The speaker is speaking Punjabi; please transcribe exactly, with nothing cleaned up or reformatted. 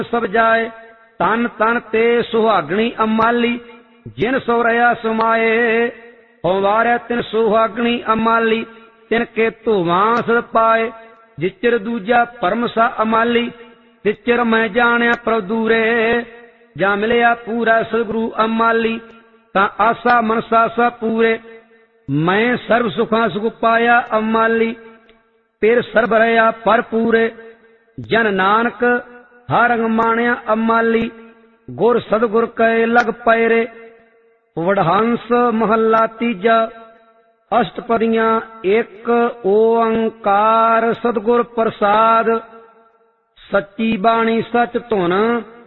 ਸਭ ਜਾਏ। ਤਨ ਤਨ ਤੇ ਸੁਹਾਗਣੀ ਅਮਾਲੀ, ਜਿਨ ਸੋ ਰਹਾ ਸਮਾਏ। ਹੋ ਵਾਰਿਆ ਤਿਨ ਸੁਹਾਗਣੀ ਅਮਾਲੀ, ਤਿਨ ਕੇ ਧੂਆਂ ਸਦ ਪਾਏ। ਜਿਚਰ ਦੂਜਾ ਪਰਮ ਸਾ ਅਮਾਲੀ, ਤਿਚਰ ਮੈਂ ਜਾਣਿਆ ਪ੍ਰਭ ਦੂਰੇ। ਜਾਂ ਮਿਲਿਆ ਪੂਰਾ ਸਤਿਗੁਰੂ ਅਮਾਲੀ, ਤਾਂ ਆਸਾ ਮਨਸਾ ਸਭ ਪੂਰੇ। ਮੈਂ ਸਰਬ ਸੁਖਾਂ ਸੁਖ ਪਾਇਆ ਅਮਾਲੀ, ਫਿਰ ਸਰਬ ਰਹਾ ਪਰ ਪੂਰੇ। ਜਨ ਨਾਨਕ ਹਰ ਰੰਗ ਮਾਣਿਆ ਅਮਾਲੀ, ਗੁਰ ਸਤਿਗੁਰ ਕੈ ਲਗ ਪੈਰੇ। ਵਡਹੰਸ ਮਹੱਲਾ ਤੀਜਾ। ਅਸ਼ਟਪਦੀਆਂ। ਇੱਕ ਓੰਕਾਰ ਸਤਿਗੁਰ ਪ੍ਰਸਾਦ, ਸੱਚੀ ਬਾਣੀ ਸਚ ਧੁਨ